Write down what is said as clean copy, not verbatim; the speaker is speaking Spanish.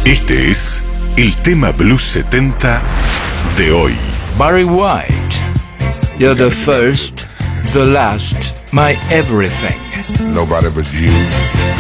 Este es el tema Blues 70 de hoy. Barry White, you're the first, the last, my everything. Nobody but you.